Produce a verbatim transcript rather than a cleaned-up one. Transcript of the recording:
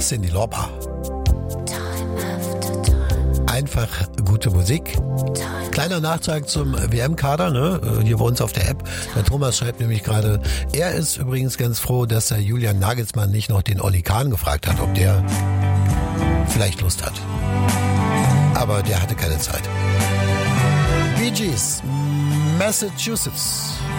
Cyndi Lauper. Einfach gute Musik. Kleiner Nachtrag zum W M-Kader, ne? Hier bei uns auf der App. Der Thomas schreibt nämlich gerade, er ist übrigens ganz froh, dass der Julian Nagelsmann nicht noch den Oli Kahn gefragt hat, ob der vielleicht Lust hat. Aber der hatte keine Zeit. Bee Gees, Massachusetts.